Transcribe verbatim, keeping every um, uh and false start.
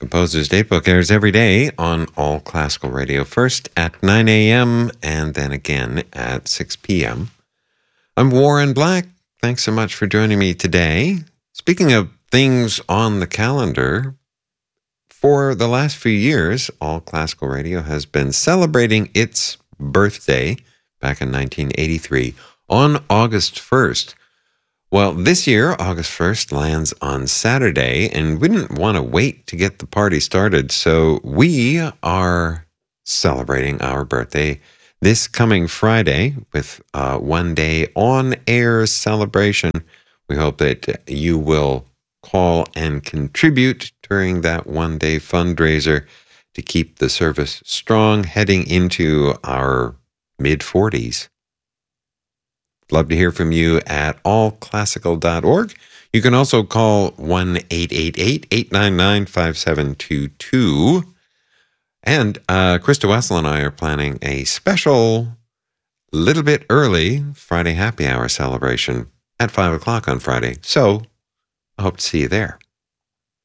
Composer's Datebook airs every day on All Classical Radio, first at nine a.m. and then again at six p.m. I'm Warren Black. Thanks so much for joining me today. Speaking of things on the calendar, for the last few years, All Classical Radio has been celebrating its birthday back in nineteen eighty-three on August first. Well, this year, August first lands on Saturday, and we didn't want to wait to get the party started, so we are celebrating our birthday this coming Friday with a one-day on-air celebration. We hope that you will call and contribute during that one-day fundraiser to keep the service strong heading into our mid-forties. Love to hear from you at all classical dot org. You can also call one eight eight eight, eight nine nine, five seven two two. And uh, Krista Wessel and I are planning a special, little bit early Friday happy hour celebration at five o'clock on Friday. So I hope to see you there.